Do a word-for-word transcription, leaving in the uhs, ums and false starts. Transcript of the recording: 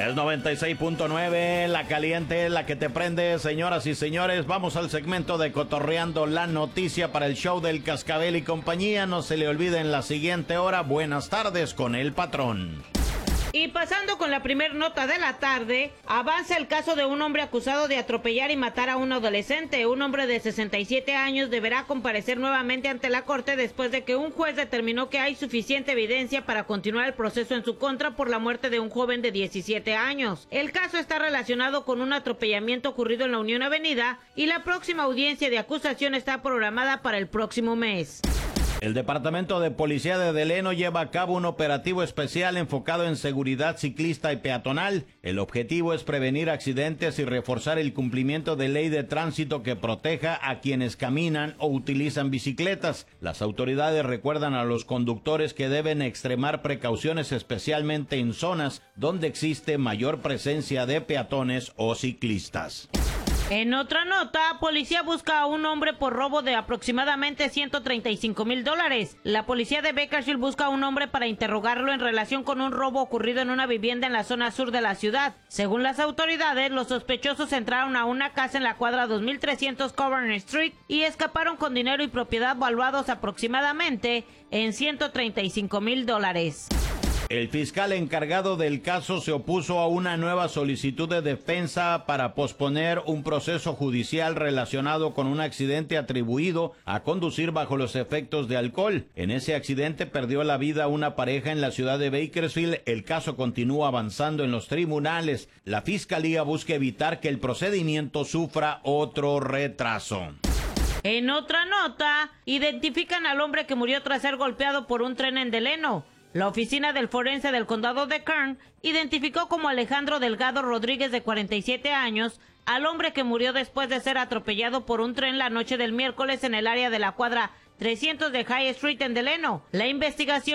Es noventa y seis punto nueve, la caliente, la que te prende. Señoras y señores, vamos al segmento de Cotorreando la Noticia para el show del Cascabel y compañía. No se le olvide en la siguiente hora, buenas tardes con el patrón. Y pasando con la primer nota de la tarde, avanza el caso de un hombre acusado de atropellar y matar a un adolescente. Un hombre de sesenta y siete años deberá comparecer nuevamente ante la corte después de que un juez determinó que hay suficiente evidencia para continuar el proceso en su contra por la muerte de un joven de diecisiete años. El caso está relacionado con un atropellamiento ocurrido en la Unión Avenida y la próxima audiencia de acusación está programada para el próximo mes. El Departamento de Policía de Delano lleva a cabo un operativo especial enfocado en seguridad ciclista y peatonal. El objetivo es prevenir accidentes y reforzar el cumplimiento de ley de tránsito que proteja a quienes caminan o utilizan bicicletas. Las autoridades recuerdan a los conductores que deben extremar precauciones especialmente en zonas donde existe mayor presencia de peatones o ciclistas. En otra nota, policía busca a un hombre por robo de aproximadamente ciento treinta y cinco mil dólares. La policía de Bakersfield busca a un hombre para interrogarlo en relación con un robo ocurrido en una vivienda en la zona sur de la ciudad. Según las autoridades, los sospechosos entraron a una casa en la cuadra dos mil trescientos Covern Street y escaparon con dinero y propiedad valuados aproximadamente en ciento treinta y cinco mil dólares. El fiscal encargado del caso se opuso a una nueva solicitud de defensa para posponer un proceso judicial relacionado con un accidente atribuido a conducir bajo los efectos de alcohol. En ese accidente perdió la vida una pareja en la ciudad de Bakersfield. El caso continúa avanzando en los tribunales. La fiscalía busca evitar que el procedimiento sufra otro retraso. En otra nota, identifican al hombre que murió tras ser golpeado por un tren en Delano. La oficina del forense del condado de Kern identificó como Alejandro Delgado Rodríguez, de cuarenta y siete años, al hombre que murió después de ser atropellado por un tren la noche del miércoles en el área de la cuadra trescientos de High Street en Delano. La investigación